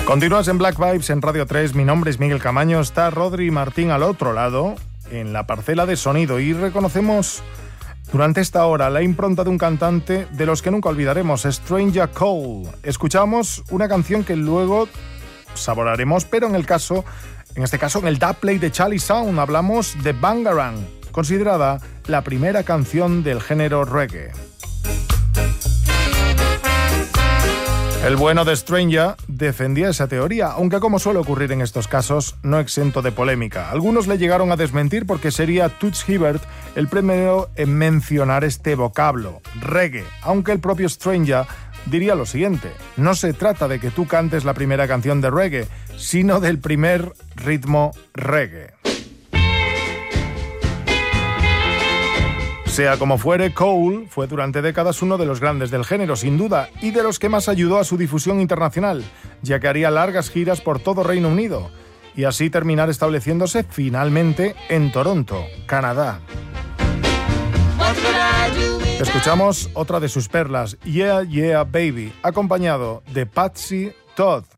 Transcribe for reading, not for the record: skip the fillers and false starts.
Continúas en Black Vibes en Radio 3. Mi nombre es Miguel Camaño. Está Rodri Martín al otro lado, en la parcela de sonido. Y reconocemos durante esta hora la impronta de un cantante de los que nunca olvidaremos, Strange Cole. Escuchamos una canción que luego saborearemos, pero en este caso, en el dubplate de Charlie Sound, hablamos de Bangarang, considerada la primera canción del género reggae. El bueno de Stranger defendía esa teoría, aunque como suele ocurrir en estos casos, no exento de polémica. Algunos le llegaron a desmentir porque sería Toots Hibbert el primero en mencionar este vocablo, reggae, aunque el propio Stranger diría lo siguiente: no se trata de que tú cantes la primera canción de reggae, sino del primer ritmo reggae. Sea como fuere, Cole fue durante décadas uno de los grandes del género, sin duda, y de los que más ayudó a su difusión internacional, ya que haría largas giras por todo Reino Unido, y así terminar estableciéndose finalmente en Toronto, Canadá. Escuchamos otra de sus perlas, Yeah Yeah Baby, acompañado de Patsy Todd.